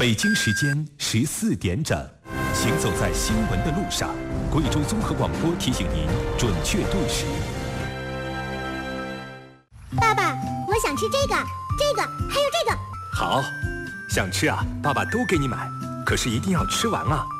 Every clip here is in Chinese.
北京时间14点整，行走在新闻的路上，贵州综合广播提醒您准确对时。 爸爸，我想吃这个，还有这个。 好，想吃啊，爸爸都给你买，可是一定要吃完啊。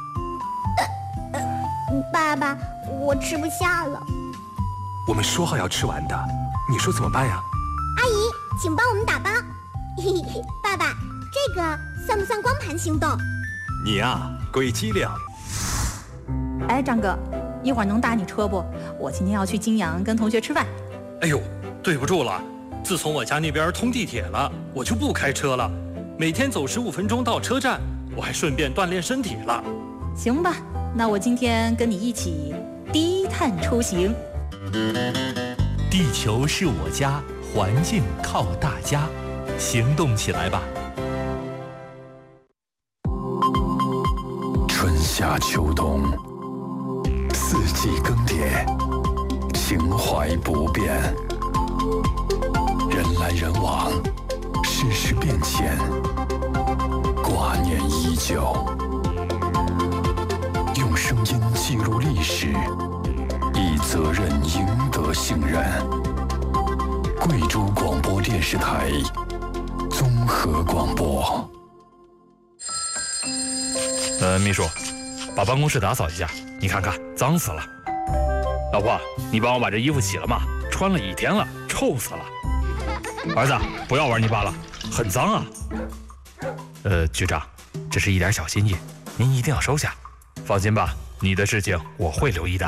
爸爸，我吃不下了。 我们说好要吃完的，你说怎么办呀？ 阿姨，请帮我们打包。爸爸，这个算不算光盘行动？ 你呀，鬼机灵。 哎，张哥，一会儿能打你车不？我今天要去金阳跟同学吃饭。 哎呦，对不住了，自从我家那边通地铁了，我就不开车了，每天走15分钟到车站，我还顺便锻炼身体了。 行吧，那我今天跟你一起低碳出行。 地球是我家，环境靠大家，行动起来吧！ 春夏秋冬，四季更迭，情怀不变。人来人往，世事变迁，挂念依旧。用声音记录历史，以责任赢得信任。贵州广播电视台综合广播。 秘书，把办公室打扫一下，你看看脏死了。老婆，你帮我把这衣服洗了吗？穿了1天了，臭死了。儿子，不要玩泥巴了，很脏啊。局长，这是一点小心意，您一定要收下。放心吧，你的事情我会留意的。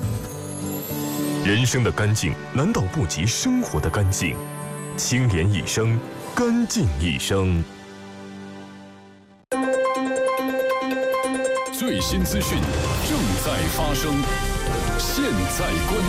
人生的干净难道不及生活的干净？清廉一生，干净一生。 最新资讯正在发生，现在关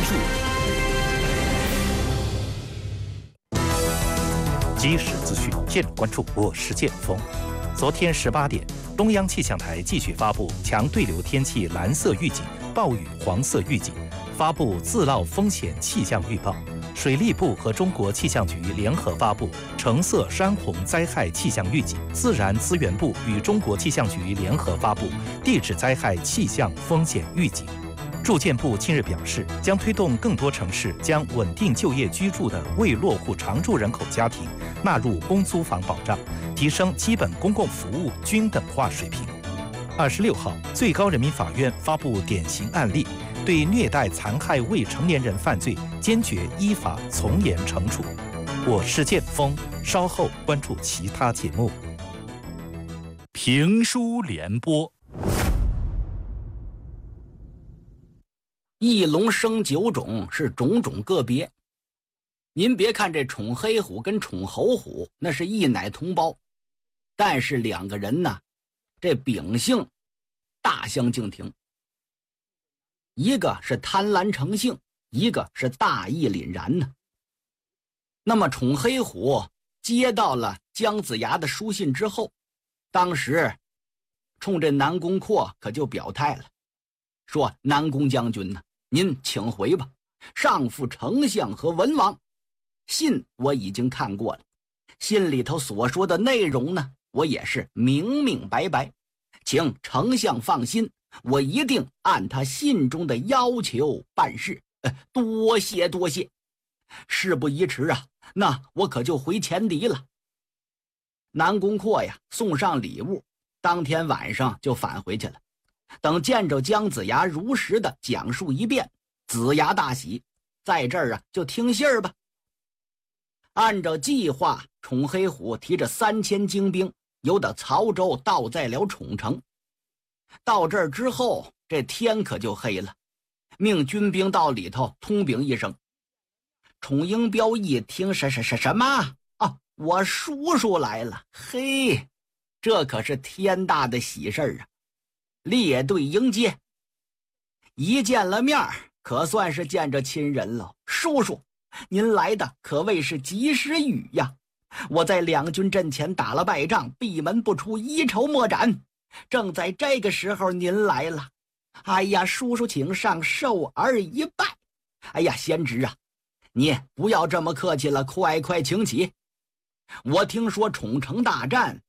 注。即时资讯，见关注，我是剑锋。昨天18点，中央气象台继续发布强对流天气蓝色预警、暴雨黄色预警，发布自涝风险气象预报。水利部和中国气象局联合发布橙色山洪灾害气象预警，自然资源部与中国气象局联合发布地质灾害气象风险预警。住建部近日表示，将推动更多城市将稳定就业居住的未落户常住人口家庭纳入公租房保障，提升基本公共服务均等化水平。26号，最高人民法院发布典型案例，对虐待残害未成年人犯罪坚决依法从严惩处。我是剑锋，稍后关注其他节目。 评书联播， 一龙生9种，是种种个别。您别看这宠黑虎跟宠猴虎那是一奶同胞，但是两个人呢，这秉性大相径庭。一个是贪婪成性，一个是大义凛然呢。那么宠黑虎接到了姜子牙的书信之后，当时冲这南宫阔可就表态了，说南宫将军呢，您请回吧，上复丞相和文王。信我已经看过了，信里头所说的内容呢，我也是明明白白，请丞相放心，我一定按他信中的要求办事。多谢多谢，事不宜迟啊，那我可就回前敌了。南宫阔呀，送上礼物，当天晚上就返回去了。等见着姜子牙如实的讲述一遍，子牙大喜，在这儿啊就听信儿吧。按照计划，宠黑虎提着3000精兵，由的曹州到在了宠城。到这儿之后，这天可就黑了，命军兵到里头通禀一声。宠英彪一听什么啊，我叔叔来了，嘿，这可是天大的喜事儿啊！列队迎接，一见了面可算是见着亲人了。叔叔，您来的可谓是及时雨呀！我在两军阵前打了败仗，闭门不出，一筹莫展。正在这个时候您来了，哎呀，叔叔请上，受儿一拜。哎呀，贤侄啊，你不要这么客气了，快请起。我听说宠城大战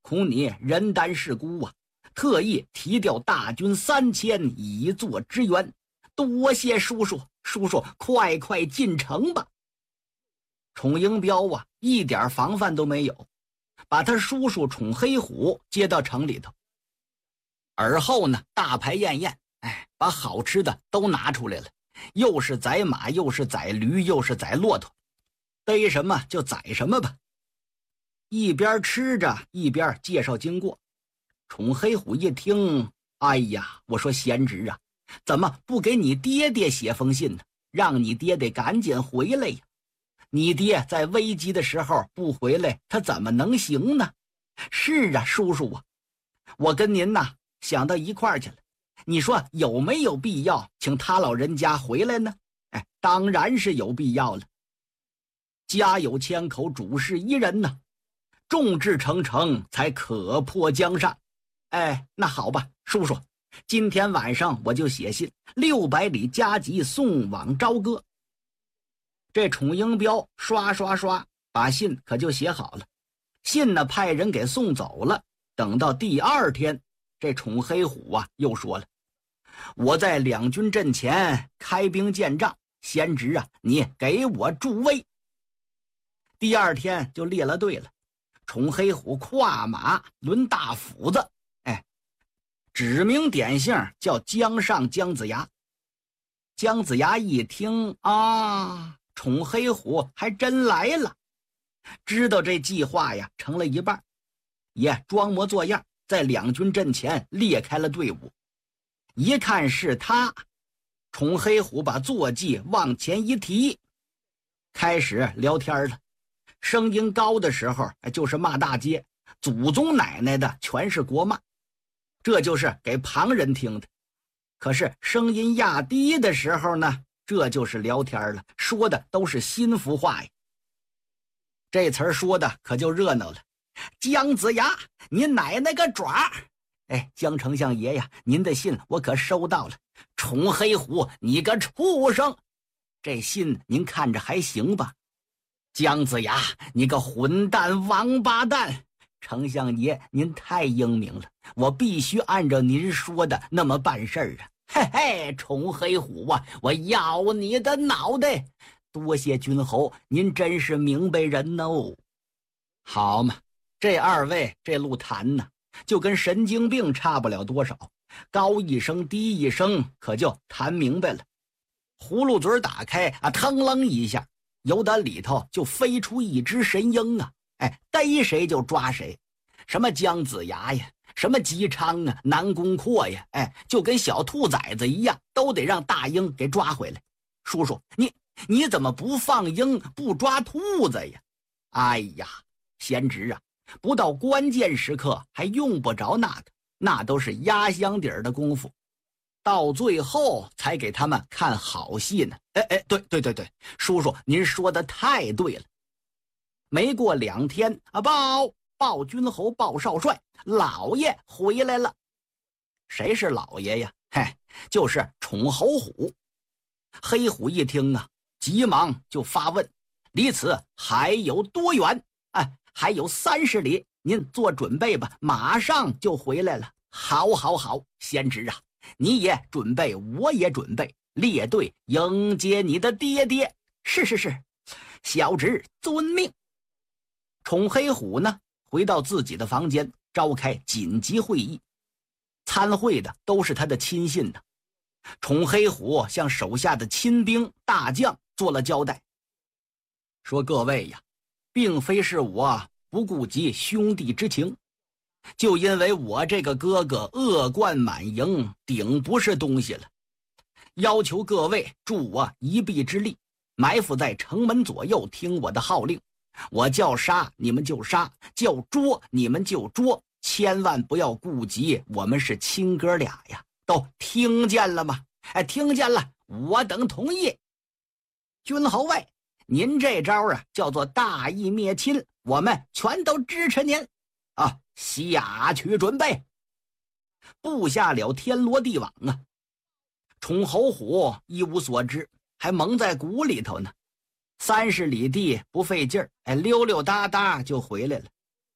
恐你人单势孤啊，特意提调大军3000以作支援，多谢叔叔，叔叔快快进城吧。宠英彪啊，一点防范都没有，把他叔叔宠黑虎接到城里头。而后呢，大排宴宴，把好吃的都拿出来了，又是宰马，又是宰驴，又是宰骆驼，逮什么就宰什么吧。一边吃着一边介绍经过。宠黑虎一听，哎呀，我说贤侄啊，怎么不给你爹爹写封信呢？让你爹爹赶紧回来呀！你爹在危急的时候不回来，他怎么能行呢？是啊，叔叔啊，我跟您呐想到一块儿去了。你说有没有必要请他老人家回来呢？当然是有必要了。家有千口，主事一人呢，众志成城才可破江山。那好吧，叔叔，今天晚上我就写信600里加急送往朝歌。这宠英彪刷刷刷把信可就写好了，信呢派人给送走了。等到第2天，这宠黑虎啊又说了，我在两军阵前开兵见仗，贤侄啊，你给我助威。第2天就列了队了，宠黑虎跨马抡大斧子，指名点姓叫江上姜子牙。姜子牙一听啊，宠黑虎还真来了，知道这计划呀成了一半，也装模作样在两军阵前列开了队伍。一看是他，宠黑虎把坐骑往前一提，开始聊天了。声音高的时候就是骂大街，祖宗奶奶的全是国骂，这就是给旁人听的。可是声音压低的时候呢，这就是聊天了，说的都是心腹话呀。这词儿说的可就热闹了。姜子牙，你奶奶个爪！姜丞相爷呀，您的信我可收到了。宠黑虎，你个畜生，这信您看着还行吧？姜子牙，你个混蛋王八蛋！丞相爷您太英明了，我必须按照您说的那么办事儿啊！嘿嘿，宠黑虎啊，我要你的脑袋！多谢君侯，您真是明白人哦。好嘛，这2位这路谈呢，就跟神经病差不了多少，高一声低一声，可就谈明白了。葫芦嘴打开啊，腾楞一下，由打里头就飞出一只神鹰啊！逮谁就抓谁，什么姜子牙呀，什么姬昌啊，南宫阔呀，就跟小兔崽子一样，都得让大鹰给抓回来。叔叔，你怎么不放鹰，不抓兔子呀？哎呀，贤侄啊，不到关键时刻还用不着那个，那都是压箱底儿的功夫，到最后才给他们看好戏呢。对，叔叔您说的太对了。没过2天啊，报君侯报少帅，老爷回来了。谁是老爷呀？就是宠侯虎。黑虎一听啊，急忙就发问，离此还有多远？还有30里，您做准备吧，马上就回来了。好，贤侄啊，你也准备，我也准备，列队迎接你的爹爹。是，小侄遵命。宠黑虎呢，回到自己的房间，召开紧急会议。参会的都是他的亲信呢。宠黑虎向手下的亲兵大将做了交代，说各位呀，并非是我不顾及兄弟之情，就因为我这个哥哥恶贯满盈，顶不是东西了，要求各位助我一臂之力，埋伏在城门左右，听我的号令。我叫杀你们就杀，叫捉你们就捉，千万不要顾及我们是亲哥俩呀，都听见了吗？听见了，我等同意。君侯位，您这招啊叫做大义灭亲，我们全都支持您啊！下去准备。布下了天罗地网啊！宠侯虎一无所知，还蒙在鼓里头呢。30里地不费劲儿，溜溜达达就回来了。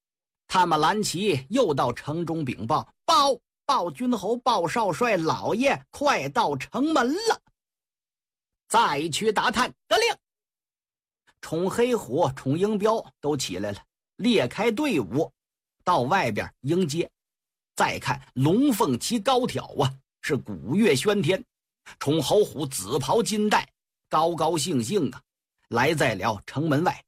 他们蓝旗又到城中禀报：报君侯鲍少帅老爷快到城门了，再去打探。得令。宠黑虎、宠鹰彪都起来了，列开队伍到外边迎接。再看龙凤旗高挑啊，是鼓乐喧天。宠侯虎紫袍金带，高高兴兴啊，来在了城门外。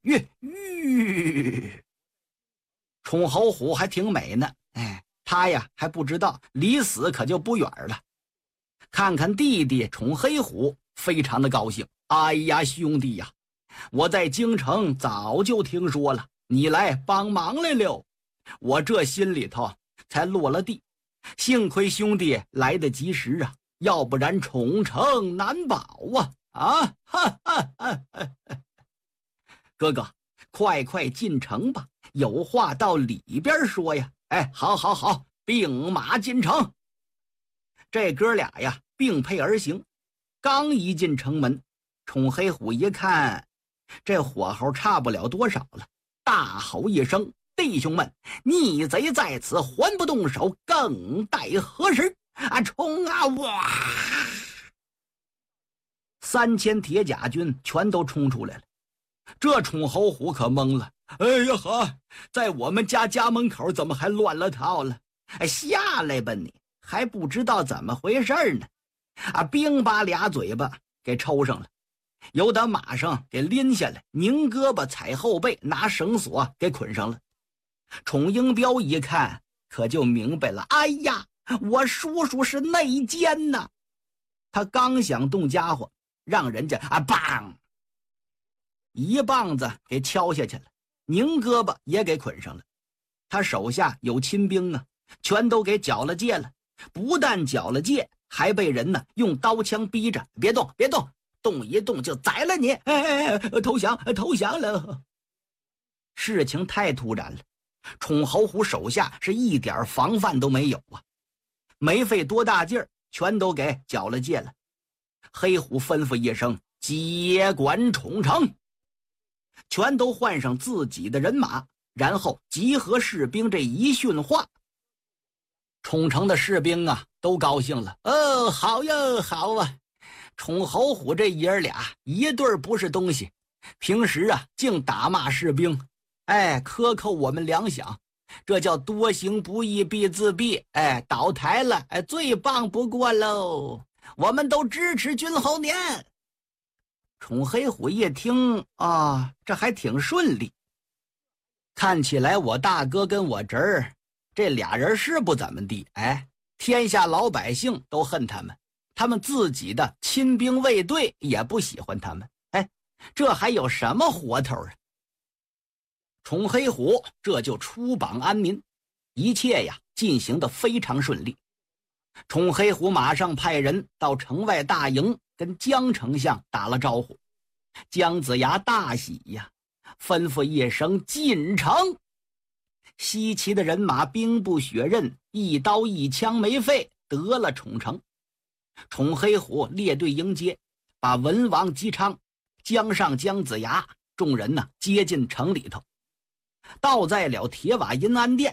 宠侯虎还挺美呢，他呀还不知道离死可就不远了。看看弟弟宠黑虎，非常的高兴。哎呀，兄弟呀，我在京城早就听说了你来帮忙来了，我这心里头才落了地。幸亏兄弟来得及时啊，要不然宠城难保啊！哥哥，快进城吧，有话到里边说呀。好，并马进城。这哥俩呀并辔而行，刚一进城门，宠黑虎一看这火候差不了多少了，大吼一声：弟兄们，逆贼在此，还不动手，更待何时？冲啊！哇！3000铁甲军全都冲出来了。这宠侯虎可懵了，哎呀呵，在我们家门口怎么还乱了套了？下来吧你，还不知道怎么回事呢？兵把俩嘴巴给抽上了，由打马上给拎下来，拧胳膊踩后背，拿绳索给捆上了。宠鹰彪一看可就明白了，哎呀，我叔叔是内奸呐！他刚想动家伙，让人家棒一棒子给敲下去了，拧胳膊也给捆上了。他手下有亲兵啊，全都给缴了界了。不但缴了界，还被人呢用刀枪逼着，别动，动一动就宰了你！投降了！事情太突然了，宠侯虎手下是一点防范都没有啊，没费多大劲儿，全都给缴了界了。黑虎吩咐一声：接管宠城，全都换上自己的人马，然后集合士兵。这一训话，宠城的士兵啊都高兴了。好呀，好啊！宠侯虎这爷儿俩一对不是东西，平时啊净打骂士兵，克扣我们粮饷，这叫多行不义必自毙。倒台了，最棒不过喽！我们都支持君侯年。宠黑虎一听啊，这还挺顺利。看起来我大哥跟我侄儿这俩人是不怎么地，天下老百姓都恨他们，他们自己的亲兵卫队也不喜欢他们，这还有什么活头啊？宠黑虎这就出榜安民，一切呀进行得非常顺利。宠黑虎马上派人到城外大营跟江丞相打了招呼。姜子牙大喜呀，吩咐一声进城。西岐的人马兵不血刃，一刀一枪没费，得了宠城。宠黑虎列队迎接，把文王姬昌、姜尚、姜子牙众人呢接进城里头。到在了铁瓦银安殿，